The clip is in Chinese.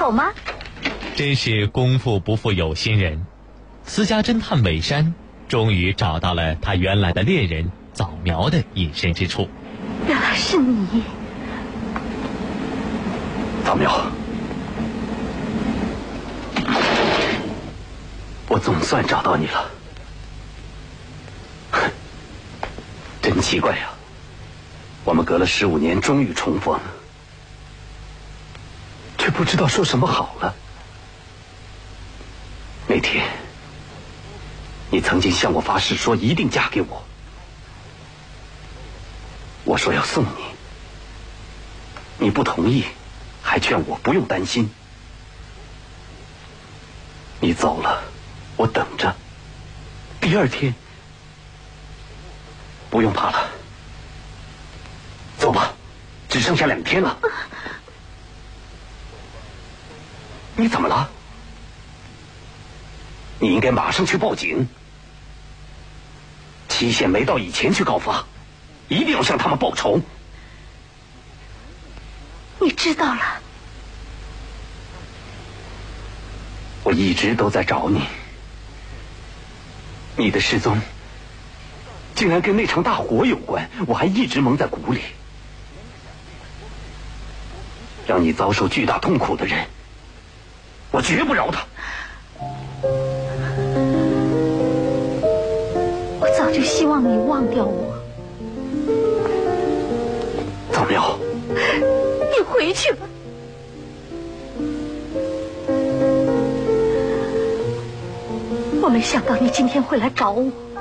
口吗？ 真是功夫不负有心人，私家侦探韦山终于找到了他原来的恋人枣苗的隐身之处。 原来是你， 枣苗，我总算找到你了。真奇怪呀，我们隔了15年终于重逢，却不知道说什么好了。那天你曾经向我发誓说一定嫁给我，我说要送你，你不同意，还劝我不用担心。你走了，我等着。第二天，不用怕了，走吧，只剩下2天了。你怎么了？你应该马上去报警，期限没到以前去告发，一定要向他们报仇。 你知道了。 我一直都在找你，你的失踪竟然跟那场大火有关，我还一直蒙在鼓里。让你遭受巨大痛苦的人，我绝不饶他。 我早就希望你忘掉我。 枣苗， 你回去吧。我没想到你今天会来找我。